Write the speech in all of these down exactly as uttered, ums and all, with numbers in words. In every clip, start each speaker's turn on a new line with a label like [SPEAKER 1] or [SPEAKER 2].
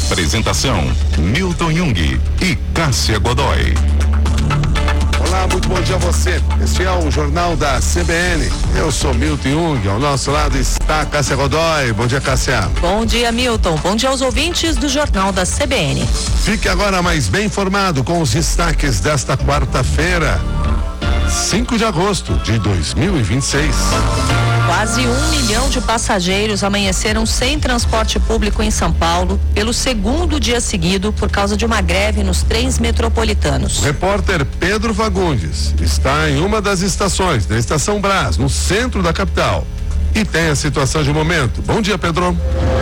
[SPEAKER 1] Apresentação: Milton Jung e Cássia Godoy.
[SPEAKER 2] Olá, muito bom dia a você. Este é o Jornal da C B N. Eu sou Milton Jung, ao nosso lado está Cássia Godoy. Bom dia, Cássia.
[SPEAKER 3] Bom dia, Milton. Bom dia aos ouvintes do Jornal da C B N.
[SPEAKER 2] Fique agora mais bem informado com os destaques desta quarta-feira, cinco de agosto de dois mil e vinte e seis.
[SPEAKER 3] Quase um milhão de passageiros amanheceram sem transporte público em São Paulo pelo segundo dia seguido por causa de uma greve nos trens metropolitanos.
[SPEAKER 2] O repórter Pedro Fagundes está em uma das estações da Estação Brás, no centro da capital, e tem a situação de momento. Bom dia, Pedro.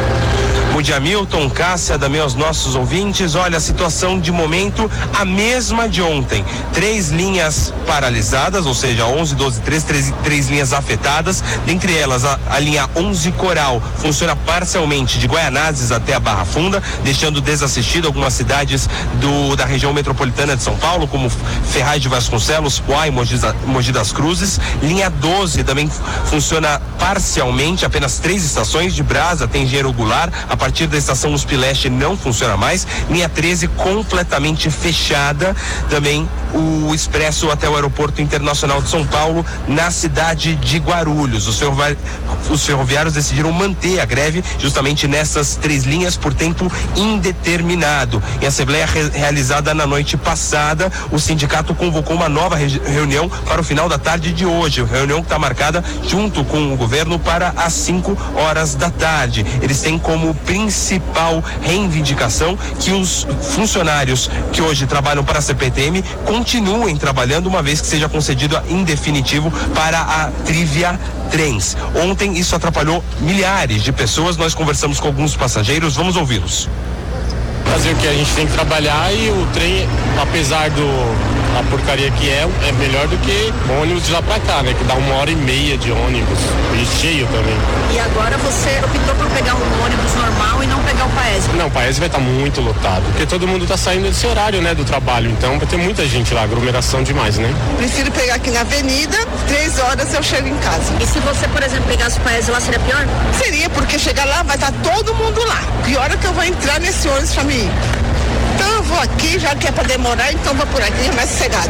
[SPEAKER 4] Bom dia, Milton, Cássia, também aos nossos ouvintes. Olha, a situação de momento, a mesma de ontem. Três linhas paralisadas, ou seja, onze, doze, treze, três, três linhas afetadas. Dentre elas, a, a linha onze Coral funciona parcialmente de Guaianazes até a Barra Funda, deixando desassistido algumas cidades do, da região metropolitana de São Paulo, como Ferraz de Vasconcelos, Poá e Mogi, Mogi das Cruzes. Linha doze também funciona parcialmente, apenas três estações. De Brás até Engenheiro Goulart, a A partir da estação U S P Leste não funciona mais. Linha treze completamente fechada. Também o expresso até o Aeroporto Internacional de São Paulo, na cidade de Guarulhos. Os, ferrovi- os ferroviários decidiram manter a greve justamente nessas três linhas por tempo indeterminado. Em assembleia re- realizada na noite passada, o sindicato convocou uma nova re- reunião para o final da tarde de hoje. A reunião que está marcada junto com o governo para as cinco horas da tarde. Eles têm como principal reivindicação que os funcionários que hoje trabalham para a C P T M continuem trabalhando, uma vez que seja concedido em definitivo para a Trivia Trens. Ontem isso atrapalhou milhares de pessoas. Nós conversamos com alguns passageiros, vamos ouvi-los.
[SPEAKER 5] Fazer o que a gente tem que trabalhar, e o trem, apesar do a porcaria que é, é melhor do que ônibus de lá pra cá, né? Que dá uma hora e meia de ônibus, e cheio também.
[SPEAKER 3] E agora você optou por pegar um ônibus normal e não pegar o Paes?
[SPEAKER 5] Não, o Paes vai estar muito lotado, porque todo mundo tá saindo desse horário, né, do trabalho, então vai ter muita gente lá, aglomeração demais, né?
[SPEAKER 6] Prefiro pegar aqui na avenida, três horas eu chego em casa.
[SPEAKER 3] E se você, por exemplo, pegasse o Paes lá, seria pior?
[SPEAKER 6] Seria, porque chegar lá vai estar todo mundo lá. Que hora que eu vou entrar nesse ônibus pra mim? Então eu vou aqui, já que é pra demorar, então vou por aqui, é mais sossegado.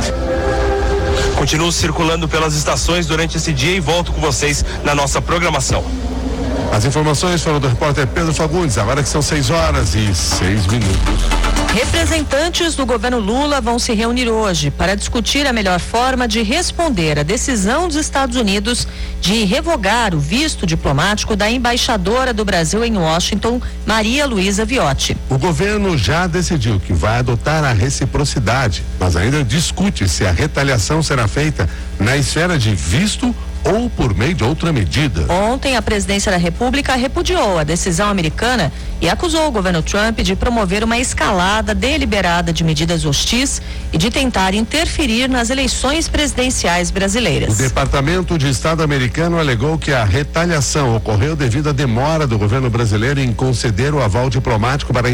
[SPEAKER 4] Continuo circulando pelas estações durante esse dia e volto com vocês na nossa programação.
[SPEAKER 2] As informações foram do repórter Pedro Fagundes, agora que são seis horas e seis minutos.
[SPEAKER 3] Representantes do governo Lula vão se reunir hoje para discutir a melhor forma de responder à decisão dos Estados Unidos de revogar o visto diplomático da embaixadora do Brasil em Washington, Maria Luísa Viotti.
[SPEAKER 2] O governo já decidiu que vai adotar a reciprocidade, mas ainda discute se a retaliação será feita na esfera de visto ou por meio de outra medida.
[SPEAKER 3] Ontem, a presidência da República repudiou a decisão americana e acusou o governo Trump de promover uma escalada deliberada de medidas hostis e de tentar interferir nas eleições presidenciais brasileiras.
[SPEAKER 2] O Departamento de Estado americano alegou que a retaliação ocorreu devido à demora do governo brasileiro em conceder o aval diplomático para a